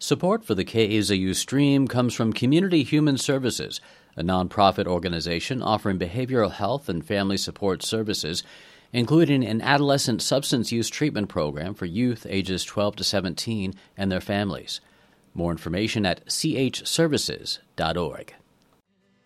Support for the KAZU stream comes from Community Human Services, a nonprofit organization offering behavioral health and family support services, including an adolescent substance use treatment program for youth ages 12 to 17 and their families. More information at chservices.org.